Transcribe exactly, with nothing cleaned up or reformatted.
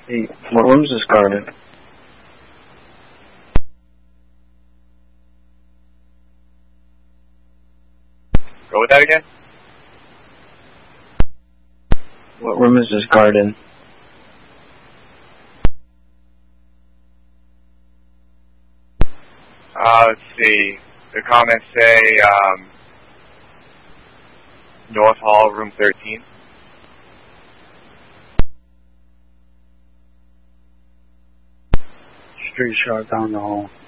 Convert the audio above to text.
Hey, what room is this garden? Go with that again? What room is this garden? Uh, let's see. The comments say, um, North Hall, room thirteen. Straight shot down the hall.